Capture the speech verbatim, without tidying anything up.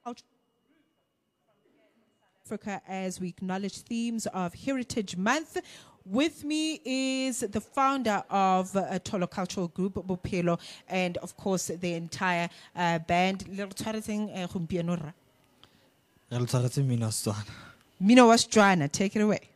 Africa as we acknowledge themes of Heritage Month. With me is the founder of uh, Tolo Cultural Group, Bophelo, and of course the entire uh, band. Mino was Joanna, take it away.